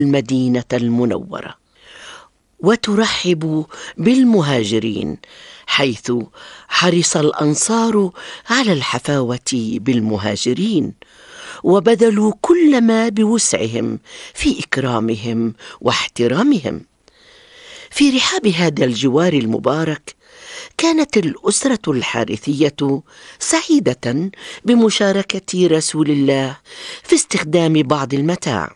المدينة المنورة، وترحب بالمهاجرين، حيث حرص الأنصار على الحفاوة بالمهاجرين، وبذلوا كل ما بوسعهم في إكرامهم واحترامهم. في رحاب هذا الجوار المبارك كانت الأسرة الحارثية سعيدة بمشاركة رسول الله في استخدام بعض المتاع.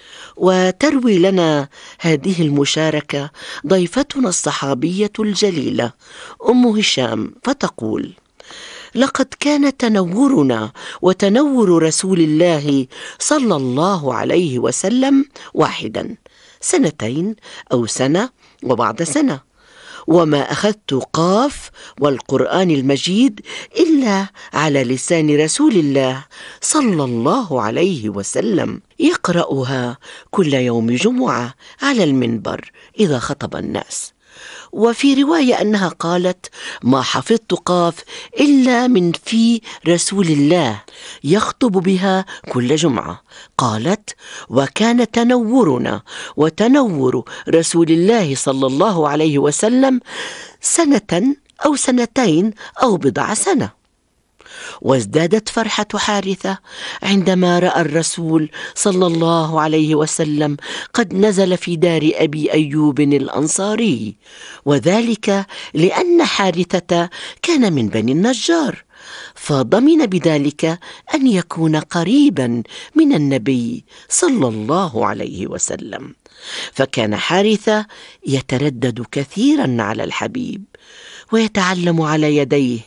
وتروي لنا هذه المشاركة ضيفتنا الصحابية الجليلة أم هشام فتقول: لقد كان تنورنا وتنور رسول الله صلى الله عليه وسلم واحدا، سنتين أو سنة وبعد سنة، وما أخذت قاف والقرآن المجيد إلا على لسان رسول الله صلى الله عليه وسلم، يقرأها كل يوم جمعة على المنبر إذا خطب الناس. وفي رواية أنها قالت: ما حفظت قاف إلا من في رسول الله يخطب بها كل جمعة. قالت: وكان تنورنا وتنور رسول الله صلى الله عليه وسلم سنة أو سنتين أو بضع سنة. وازدادت فرحة حارثة عندما رأى الرسول صلى الله عليه وسلم قد نزل في دار أبي أيوب الأنصاري، وذلك لأن حارثة كان من بني النجار، فضمن بذلك أن يكون قريبا من النبي صلى الله عليه وسلم. فكان حارثة يتردد كثيرا على الحبيب، ويتعلم على يديه،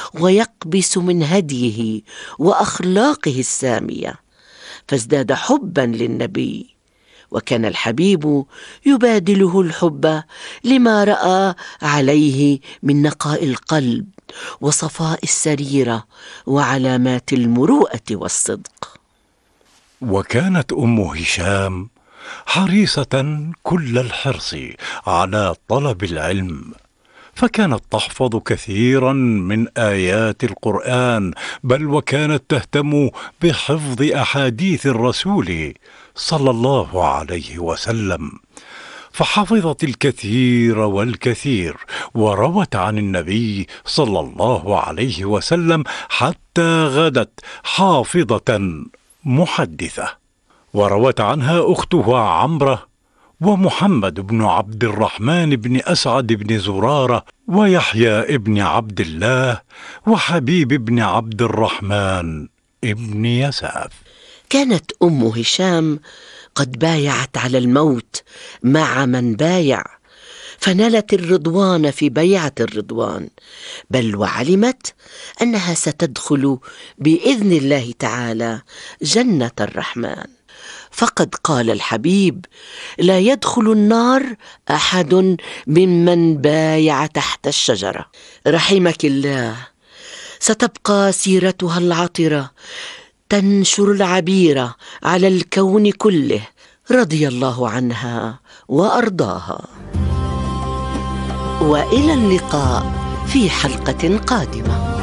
ويقبس من هديه وأخلاقه السامية، فازداد حبا للنبي. وكان الحبيب يبادله الحب لما رأى عليه من نقاء القلب وصفاء السريرة وعلامات المروءة والصدق. وكانت أم هشام حريصة كل الحرص على طلب العلم، فكانت تحفظ كثيرا من آيات القرآن، بل وكانت تهتم بحفظ أحاديث الرسول صلى الله عليه وسلم، فحفظت الكثير والكثير، وروت عن النبي صلى الله عليه وسلم حتى غدت حافظة محدثة. وروت عنها أختها عمرة ومحمد بن عبد الرحمن بن أسعد بن زرارة ويحيى بن عبد الله وحبيب بن عبد الرحمن ابن يساف. كانت أم هشام قد بايعت على الموت مع من بايع، فنالت الرضوان في بيعة الرضوان، بل وعلمت أنها ستدخل بإذن الله تعالى جنة الرحمن. فقد قال الحبيب: لا يدخل النار أحد ممن بايع تحت الشجرة. رحمك الله، ستبقى سيرتها العطرة تنشر العبيرة على الكون كله، رضي الله عنها وأرضاها. وإلى اللقاء في حلقة قادمة.